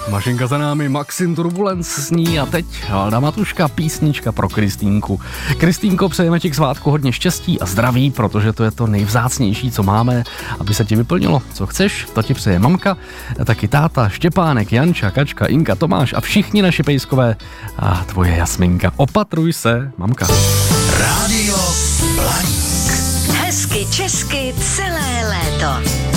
Mašinka za námi, Maxim Turbulence s ní a teď Valda Matuška, písnička pro Kristýnku. Kristýnko, přejeme ti k svátku hodně štěstí a zdraví, protože to je to nejvzácnější, co máme, aby se ti vyplnilo. Co chceš, to ti přeje mamka, taky táta, Štěpánek, Janča, Kačka, Inka, Tomáš a všichni naši pejskové a tvoje Jasminka. Opatruj se, mamka. Rádio Blaník. Hezky česky celé léto.